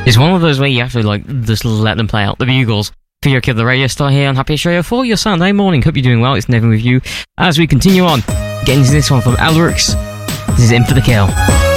It's one of those where you have to, like, just let them play out the bugles. Theo Kid, the radio star here on Happiest Radio for your Sunday morning. Hope you're doing well. It's Nevin with you as we continue on. Getting to this one from Alrix. This is In For The Kill.